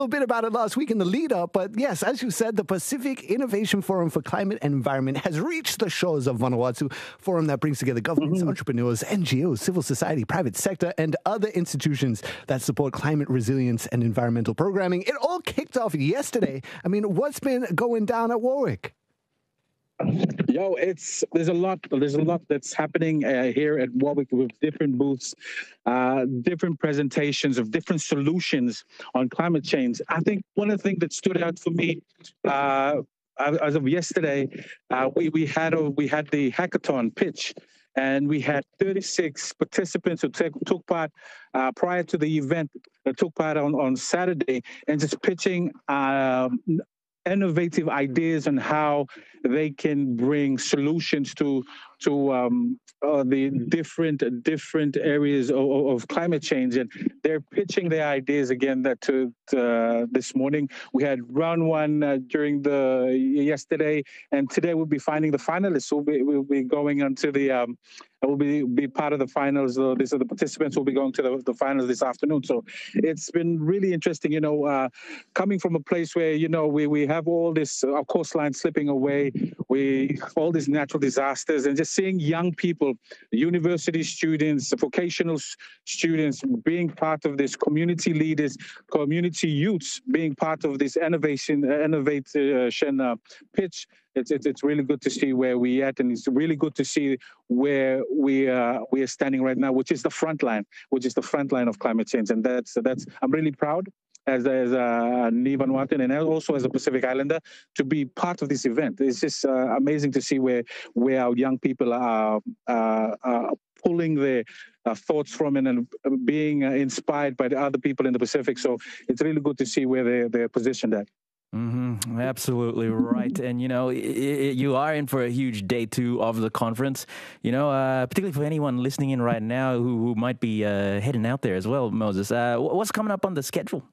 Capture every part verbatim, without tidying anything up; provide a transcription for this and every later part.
A bit about it last week in the lead up, but yes, as you said, the Pacific Innovation Forum for Climate and Environment has reached the shores of Vanuatu, forum that brings together governments, mm-hmm. entrepreneurs, N G Os, civil society, private sector, and other institutions that support climate resilience and environmental programming. It all kicked off yesterday. I mean, what's been going down at Warwick? Yo, it's there's a lot there's a lot that's happening uh, here at Warwick with different booths, uh, different presentations of different solutions on climate change. I think one of the things that stood out for me uh, as of yesterday, uh, we we had a, we had the hackathon pitch. And we had thirty-six participants who take, took part uh, prior to the event, that took part on, on Saturday, and just pitching uh, innovative ideas on how they can bring solutions to to um, uh, the different different areas of, of climate change, and they're pitching their ideas again. That to uh, this morning we had round one uh, during the yesterday, and today we'll be finding the finalists. We'll be we'll be going onto the. Um, will be be part of the finals. Uh, these are the participants will be going to the, the finals this afternoon. So it's been really interesting, you know, uh, coming from a place where, you know, we, we have all this, uh, our coastline slipping away, we all these natural disasters, and just seeing young people, university students, vocational students being part of this, community leaders, community youths being part of this innovation, uh, innovation uh, pitch. It's, it's it's really good to see where we're at, and it's really good to see where we are we are standing right now, which is the front line, which is the front line of climate change, and that's that's I'm really proud as as a Ni Vanuatuan and also as a Pacific Islander to be part of this event. It's just uh, amazing to see where where our young people are uh, are pulling their uh, thoughts from and, and being uh, inspired by the other people in the Pacific. So it's really good to see where they they're positioned at. Mm-hmm. Absolutely right. And, you know, it, it, you are in for a huge day two of the conference, you know, uh, particularly for anyone listening in right now who, who might be uh, heading out there as well, Moses. Uh, what's coming up on the schedule?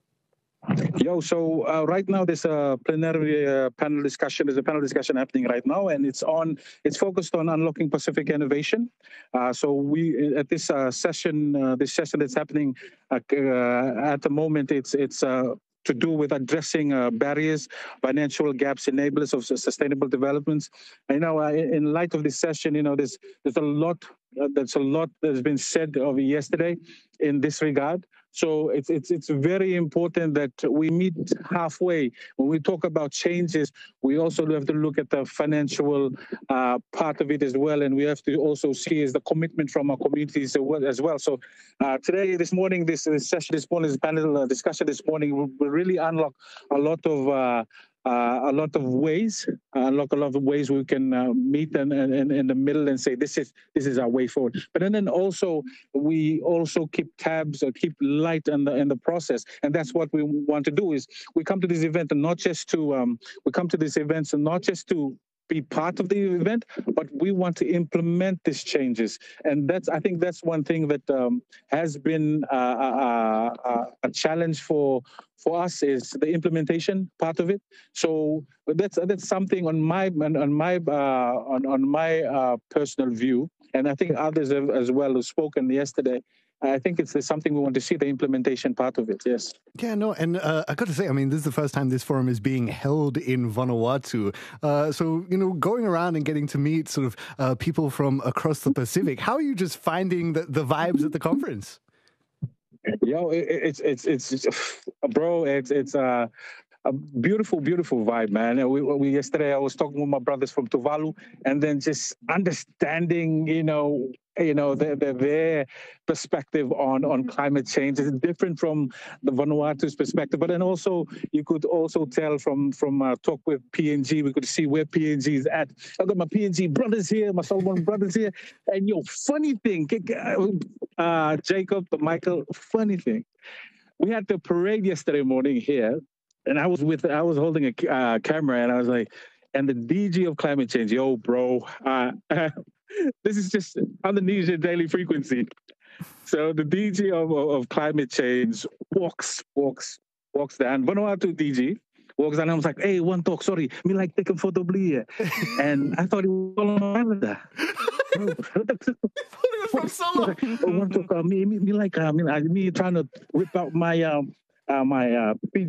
Yo, so uh, right now there's a plenary uh, panel discussion. There's a panel discussion happening right now, and it's on. It's focused on unlocking Pacific innovation. Uh, so we at this uh, session, uh, this session that's happening uh, uh, at the moment, it's it's. Uh, to do with addressing uh, barriers, financial gaps, enablers of sustainable developments. And, you know, uh, in light of this session, you know, there's there's a lot uh, that's a lot that's been said of yesterday in this regard. So it's it's it's very important that we meet halfway. When we talk about changes, we also have to look at the financial uh, part of it as well, and we have to also see is the commitment from our communities as well. So uh, today, this morning, this, this session, this morning, this panel uh, discussion this morning will, will really unlock a lot of. Uh, Uh, a lot of ways, uh, unlock a lot of ways we can uh, meet and in, in, in the middle and say this is this is our way forward. But then, then also we also keep tabs or keep light in the in the process, and that's what we want to do. Is we come to this event and not just to um, we come to these events and not just to be part of the event, but we want to implement these changes. And that's, I think that's one thing that um, has been uh, a, a, a challenge for for us is the implementation part of it. So that's that's something on my on my uh, on on my uh, personal view, and I think others have, as well have spoken yesterday. I think it's something we want to see, the implementation part of it, yes. Yeah, no, and uh, I got to say, I mean, this is the first time this forum is being held in Vanuatu. Uh, so, you know, going around and getting to meet sort of uh, people from across the Pacific, how are you just finding the, the vibes at the conference? Yo, it, it's, it's, it's, it's, bro, it's, it's, uh, a beautiful, beautiful vibe, man. We, we yesterday I was talking with my brothers from Tuvalu, and then just understanding, you know, you know, their, their, their perspective on, on climate change is different from the Vanuatu's perspective. But then also, you could also tell from from uh, talk with P N G, we could see where P N G is at. I've got my P N G brothers here, my Solomon brothers here, and yo, funny thing, uh, Jacob, Michael, funny thing, we had the parade yesterday morning here. And I was with, I was holding a uh, camera, and I was like, and the D G of climate change, yo, bro, uh, this is just underneath your daily frequency. So the D G of, of climate change walks, walks, walks down. Vanuatu D G walks down, and I was like, hey, one talk, sorry, me like taking photo here. And I thought it was all Canada. From Solo. One talk, uh, me, me, me like, uh, me, me trying to whip out my, um, uh, my uh,